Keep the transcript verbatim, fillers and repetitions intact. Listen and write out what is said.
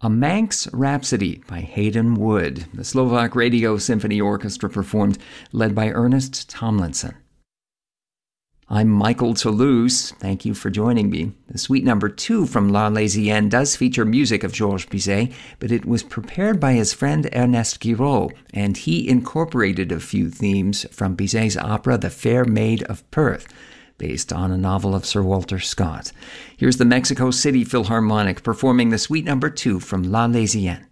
A Manx Rhapsody by Hayden Wood. The Slovak Radio Symphony Orchestra performed, led by Ernest Tomlinson. I'm Michael Toulouse. Thank you for joining me. The suite number two from L'Arlésienne does feature music of Georges Bizet, but it was prepared by his friend Ernest Guiraud, and he incorporated a few themes from Bizet's opera The Fair Maid of Perth, based on a novel of Sir Walter Scott. Here's the Mexico City Philharmonic performing the suite number two from L'Arlésienne.